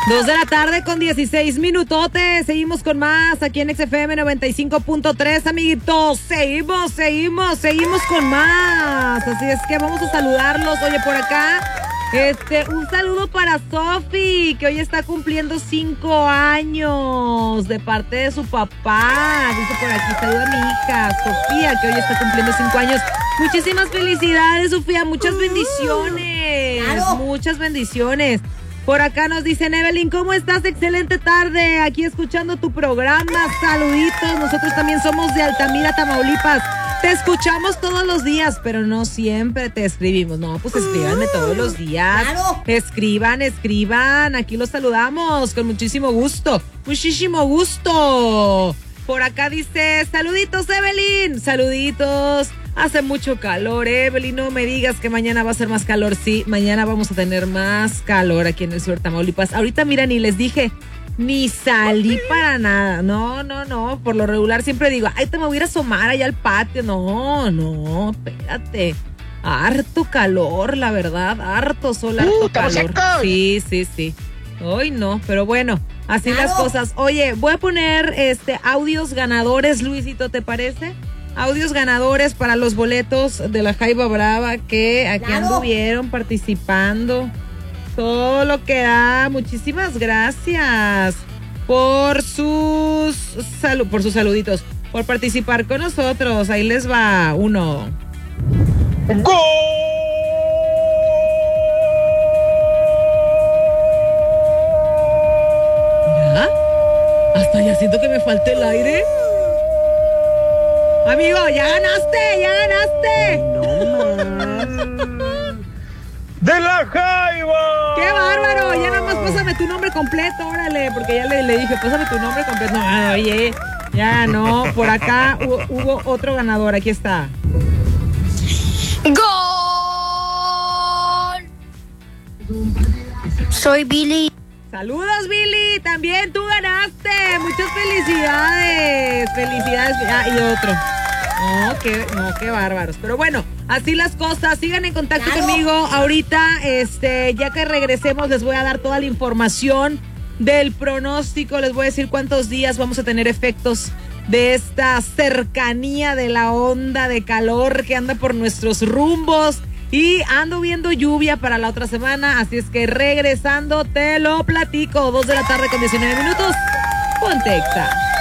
2 de la tarde con 16 minutotes. Seguimos con más aquí en XFM 95.3, amiguitos. Seguimos con más. Así es que vamos a saludarlos. Oye, por acá, un saludo para Sofi, que hoy está cumpliendo 5 años de parte de su papá. Dice por aquí, saluda a mi hija, Sofía, que hoy está cumpliendo 5 años. Muchísimas felicidades, Sofía. Muchas bendiciones. Claro. Muchas bendiciones. Por acá nos dicen, Evelyn, ¿cómo estás? Excelente tarde, aquí escuchando tu programa, saluditos, nosotros también somos de Altamira, Tamaulipas, te escuchamos todos los días, pero no siempre te escribimos, no, pues escríbanme todos los días, Claro. escriban, aquí los saludamos, con muchísimo gusto. Por acá dice, saluditos, Evelyn, saluditos. Hace mucho calor, Evelyn, no me digas que mañana va a ser más calor. Sí, mañana vamos a tener más calor aquí en el sur de Tamaulipas. Ahorita, mira, ni les dije, ni salí para nada. No, por lo regular siempre digo, ay, te me voy a ir a asomar allá al patio. No, espérate. Harto calor, la verdad, harto sol, harto calor. Sí. Hoy no, pero bueno, así Claro. las cosas. Oye, voy a poner audios ganadores, Luisito, ¿te parece? Audios ganadores para los boletos de la Jaiba Brava que aquí Claro. anduvieron participando. Todo lo que da. Muchísimas gracias por sus saluditos, por participar con nosotros. Ahí les va uno. ¡Gol! ¿Ya? Hasta ya siento que me falta el aire. Amigo, ya ganaste. ¡De la Jaiba! ¡Qué bárbaro! Ya nada más pásame tu nombre completo, órale, porque ya le dije, pásame tu nombre completo. No, oye, ya no. Por acá hubo otro ganador, aquí está. ¡Gol! Soy Billy. Saludos, Billy, también tú ganaste. Muchas felicidades. Ah, y otro. Qué bárbaros. Pero bueno, así las cosas. Sigan en contacto Claro. conmigo. Ahorita, ya que regresemos, les voy a dar toda la información del pronóstico. Les voy a decir cuántos días vamos a tener efectos de esta cercanía de la onda de calor que anda por nuestros rumbos. Y ando viendo lluvia para la otra semana. Así es que regresando te lo platico. 2 de la tarde con 19 minutos. Ponte Exa.